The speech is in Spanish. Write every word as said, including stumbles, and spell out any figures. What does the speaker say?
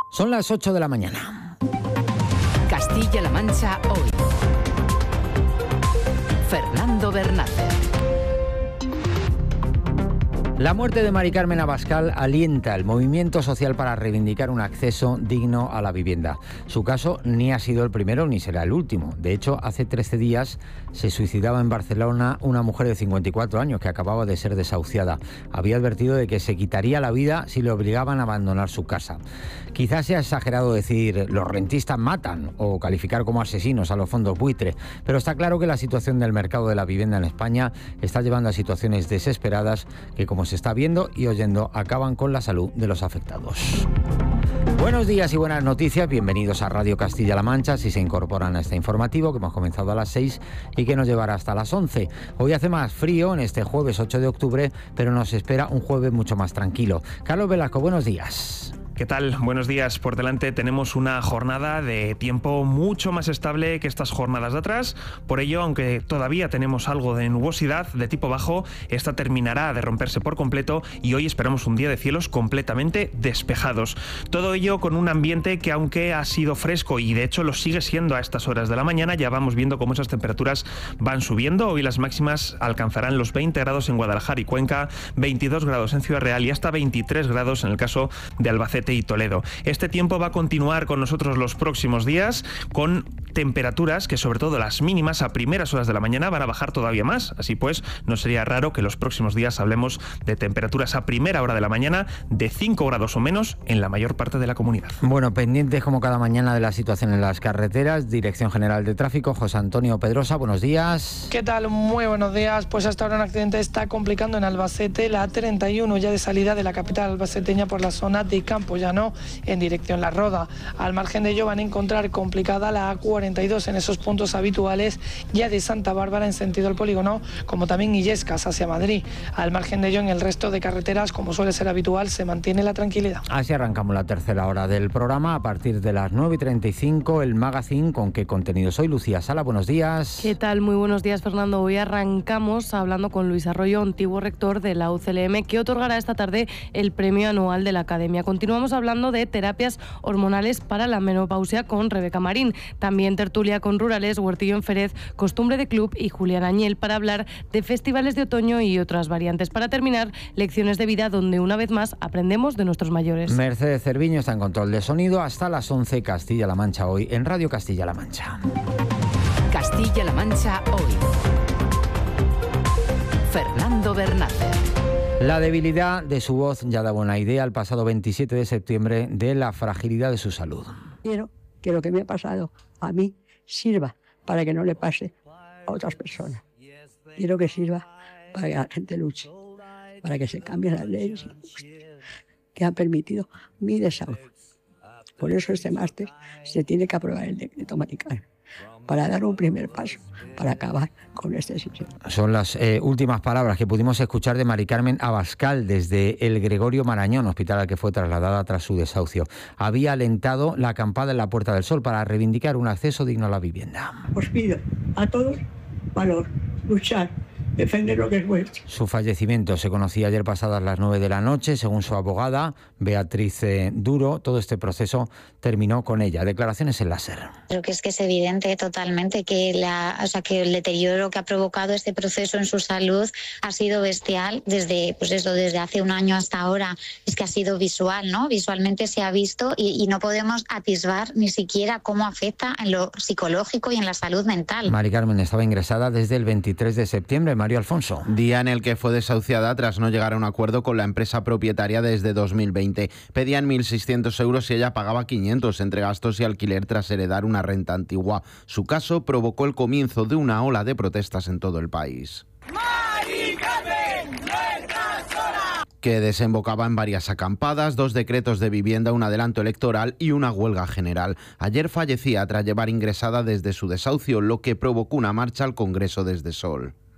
Son las ocho de la mañana. Castilla-La Mancha hoy. Fernando Bernácer. La muerte de Mari Carmen Abascal alienta el movimiento social para reivindicar un acceso digno a la vivienda. Su caso ni ha sido el primero ni será el último. De hecho, hace trece días se suicidaba en Barcelona una mujer de cincuenta y cuatro años que acababa de ser desahuciada. Había advertido de que se quitaría la vida si le obligaban a abandonar su casa. Quizás sea exagerado decir los rentistas matan o calificar como asesinos a los fondos buitre, pero está claro que la situación del mercado de la vivienda en España está llevando a situaciones desesperadas que, como se está viendo y oyendo, acaban con la salud de los afectados. Buenos días y buenas noticias, bienvenidos a Radio Castilla-La Mancha, si se incorporan a este informativo que hemos comenzado a las seis y que nos llevará hasta las once. Hoy hace más frío en este jueves ocho de octubre, pero nos espera un jueves mucho más tranquilo. Carlos Velasco, buenos días. ¿Qué tal? Buenos días. Por delante tenemos una jornada de tiempo mucho más estable que estas jornadas de atrás. Por ello, aunque todavía tenemos algo de nubosidad de tipo bajo, esta terminará de romperse por completo y hoy esperamos un día de cielos completamente despejados. Todo ello con un ambiente que, aunque ha sido fresco y de hecho lo sigue siendo a estas horas de la mañana, ya vamos viendo cómo esas temperaturas van subiendo. Hoy las máximas alcanzarán los veinte grados en Guadalajara y Cuenca, veintidós grados en Ciudad Real y hasta veintitrés grados en el caso de Albacete y Toledo. Este tiempo va a continuar con nosotros los próximos días, con temperaturas que, sobre todo las mínimas a primeras horas de la mañana, van a bajar todavía más. Así pues, no sería raro que los próximos días hablemos de temperaturas a primera hora de la mañana de cinco grados o menos en la mayor parte de la comunidad. Bueno, pendientes como cada mañana de la situación en las carreteras. Dirección General de Tráfico, José Antonio Pedrosa, buenos días. ¿Qué tal? Muy buenos días. Pues hasta ahora un accidente está complicando en Albacete la A treinta y uno, ya de salida de la capital albaceteña por la zona de Campollano en dirección La Roda. Al margen de ello van a encontrar complicada la A cuarenta y dos en esos puntos habituales ya de Santa Bárbara en sentido al polígono, como también Illescas hacia Madrid. Al margen de ello, en el resto de carreteras, como suele ser habitual, se mantiene la tranquilidad. Así arrancamos la tercera hora del programa. A partir de las nueve y treinta y cinco, el Magazine. ¿Con qué contenido soy? Lucía Sala, buenos días. ¿Qué tal? Muy buenos días, Fernando. Hoy arrancamos hablando con Luis Arroyo, antiguo rector de la U C L M, que otorgará esta tarde el premio anual de la Academia. Continuamos hablando de terapias hormonales para la menopausia con Rebeca Marín. También tertulia con Rurales, Huertillo en Férez, Costumbre de Club y Julián Añel para hablar de festivales de otoño y otras variantes. Para terminar, lecciones de vida donde una vez más aprendemos de nuestros mayores. Mercedes Cerviño está en control de sonido hasta las once. Castilla-La Mancha hoy en Radio Castilla-La Mancha. Castilla-La Mancha hoy. Fernando Bernácer. La debilidad de su voz ya daba una idea el pasado veintisiete de septiembre de la fragilidad de su salud. Quiero que lo que me ha pasado a mí sirva para que no le pase a otras personas. Quiero que sirva para que la gente luche, para que se cambien las leyes que han permitido mi desahucio. Por eso este martes se tiene que aprobar el decreto Mari Carmen, para dar un primer paso para acabar con este sistema. Son las eh, últimas palabras que pudimos escuchar de Mari Carmen Abascal desde el Gregorio Marañón, hospital al que fue trasladada tras su desahucio. Había alentado la acampada en la Puerta del Sol para reivindicar un acceso digno a la vivienda. Os pido a todos valor, luchar, defender lo que es vuestro. Su fallecimiento se conocía ayer pasadas las nueve de la noche, según su abogada, Beatriz eh, Duro. Todo este proceso terminó con ella. Declaraciones en la SER. Creo que es que es evidente totalmente que, la, o sea, que el deterioro que ha provocado este proceso en su salud ha sido bestial desde, pues eso, desde hace un año hasta ahora. Es que ha sido visual, ¿no? Visualmente se ha visto y, y no podemos atisbar ni siquiera cómo afecta en lo psicológico y en la salud mental. Mari Carmen estaba ingresada desde el veintitrés de septiembre. Mario Alfonso. Día en el que fue desahuciada tras no llegar a un acuerdo con la empresa propietaria desde dos mil veinte. Pedían mil seiscientos euros y ella pagaba quinientos entre gastos y alquiler tras heredar una renta antigua. Su caso provocó el comienzo de una ola de protestas en todo el país. ¡Mari Carmen, nuestra sola! Que desembocaba en varias acampadas, dos decretos de vivienda, un adelanto electoral y una huelga general. Ayer fallecía tras llevar ingresada desde su desahucio, lo que provocó una marcha al Congreso desde Sol.